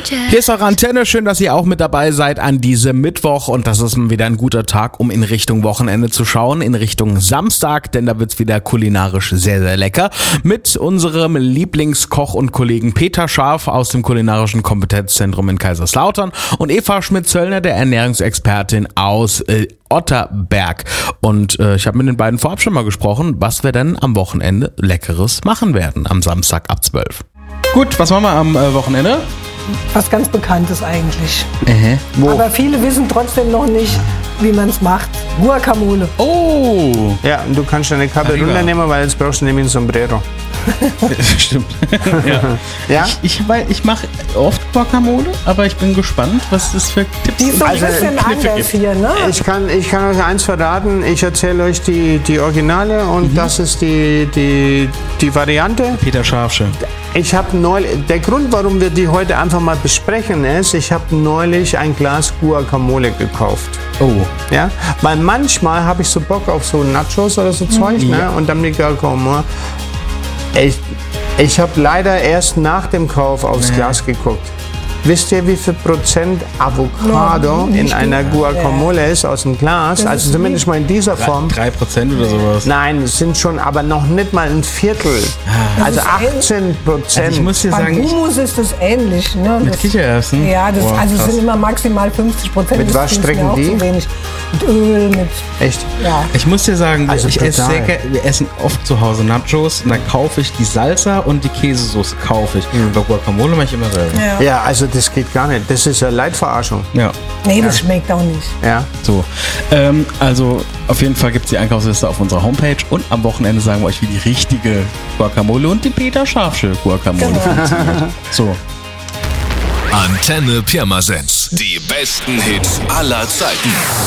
Hier ist eure Antenne. Schön, dass ihr auch mit dabei seid an diesem Mittwoch. Und das ist wieder ein guter Tag, um in Richtung Wochenende zu schauen. In Richtung Samstag, denn da wird's wieder kulinarisch sehr, sehr lecker. Mit unserem Lieblingskoch und Kollegen Peter Scharf aus dem Kulinarischen Kompetenzzentrum in Kaiserslautern und Eva Schmidt-Zöllner, der Ernährungsexpertin aus Otterberg. Und ich habe mit den beiden vorab schon mal gesprochen, was wir denn am Wochenende Leckeres machen werden, am Samstag ab 12. Gut, was machen wir am Wochenende? Was ganz Bekanntes eigentlich. Wo? Aber viele wissen trotzdem noch nicht, wie man es macht. Guacamole. Oh! Ja, und du kannst eine Kappe Arriba. runternehmen, weil jetzt brauchst du nämlich ein Sombrero. Stimmt. Ja. Ja? Ich mache oft Guacamole, aber ich bin gespannt, was es für Tipps Die ist so ein Also, bisschen Kniffe anders gibt. hier, ne? Ich kann euch eins verraten, ich erzähle euch die Originale und das ist die Variante. Peter Scharfsche. Ich habe neulich, der Grund, warum wir die heute einfach mal besprechen, ist, ich habe neulich ein Glas Guacamole gekauft. Oh. Ja? Weil manchmal habe ich so Bock auf so Nachos oder so Zeug, ne? Und dann die Guacamole. Ich habe leider erst nach dem Kauf aufs Glas geguckt. Wisst ihr, wie viel Prozent Avocado in einer Guacamole ist aus dem Glas? Also zumindest mal in dieser Form. 3% oder sowas. Nein, es sind schon, aber noch nicht mal ein Viertel. Also 18%. Also ich muss dir Beim sagen, Hummus ist das ähnlich, ne? mit Das, Kichererbsen. ja, das, Boah, also es krass. sind immer maximal 50%. Mit Das was ist mir strecken auch die? zu wenig. Mit Öl, mit, Echt? ja. Ich muss dir sagen, Also ich esse total. wir essen oft zu Hause Nachos und dann kaufe ich die Salsa und die Käsesoße kaufe ich. Bei Guacamole mache ich immer selber. Ja, also das geht gar nicht. Das ist ja Leitverarschung. Ja. Nee, das schmeckt auch nicht. Ja. So, also auf jeden Fall gibt es die Einkaufsliste auf unserer Homepage und am Wochenende sagen wir euch, wie die richtige Guacamole und die Peter Scharfsche Guacamole funktioniert. So, Antenne Pirmasens. Die besten Hits aller Zeiten.